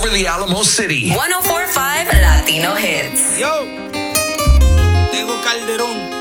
over the Alamo City. 104.5 Latino Hits. Yo, Tego Calderón.